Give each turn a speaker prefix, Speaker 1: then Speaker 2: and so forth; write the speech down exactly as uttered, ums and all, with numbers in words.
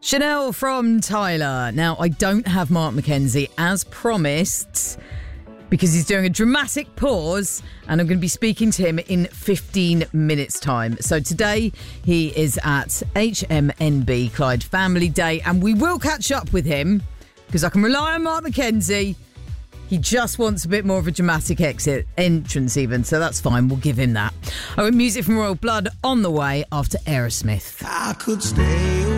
Speaker 1: Chanel from Tyler. Now, I don't have Mark McKenzie as promised because he's doing a dramatic pause and I'm going to be speaking to him in fifteen minutes time. So today he is at H M N B Clyde Family Day and we will catch up with him because I can rely on Mark McKenzie. He just wants a bit more of a dramatic exit entrance even, so that's fine. We'll give him that. Oh, music from Royal Blood on the way after Aerosmith.
Speaker 2: I could stay